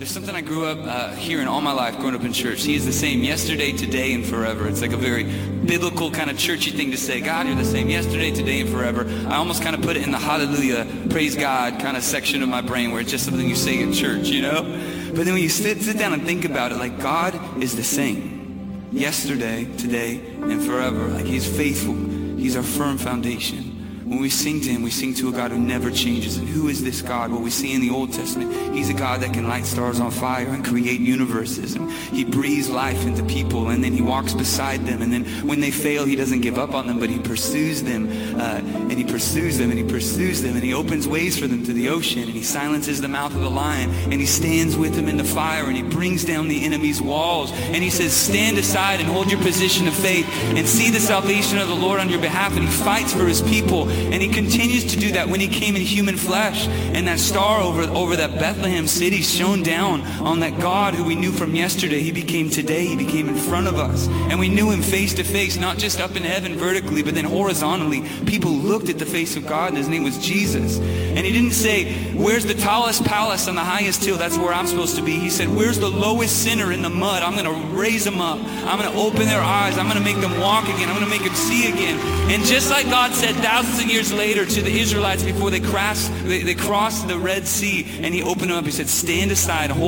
There's something I grew up hearing all my life, growing up in church. He is the same yesterday, today, and forever. It's like a very biblical kind of churchy thing to say. God, you're the same yesterday, today, and forever. I almost kind of put it in the hallelujah, praise God kind of section of my brain where it's just something you say in church, you know? But then when you sit down and think about it, like God is the same. Yesterday, today, and forever. Like he's faithful. He's our firm foundation. When we sing to him, we sing to a God who never changes. And who is this God? Well, we see in the Old Testament, he's a God that can light stars on fire and create universes. And he breathes life into people, and then he walks beside them. And then when they fail, he doesn't give up on them, but he pursues them. And he pursues them, and he pursues them, and he opens ways for them to the ocean, and he silences the mouth of the lion, and he stands with them in the fire, and he brings down the enemy's walls. And he says, stand aside and hold your position of faith and see the salvation of the Lord on your behalf. And he fights for his people. And he continues to do that when he came in human flesh. And that star over that Bethlehem city shone down on that God who we knew from yesterday. He became today. He became in front of us. And we knew him face to face, not just up in heaven vertically, but then horizontally. People looked at the face of God, and his name was Jesus. And he didn't say, where's the tallest palace on the highest hill? That's where I'm supposed to be. He said, where's the lowest sinner in the mud? I'm going to raise them up. I'm going to open their eyes. I'm going to make them walk again. I'm going to make them see again. And just like God said thousands of years later to the Israelites before they crossed the Red Sea, and he opened them up, he said, stand aside, hold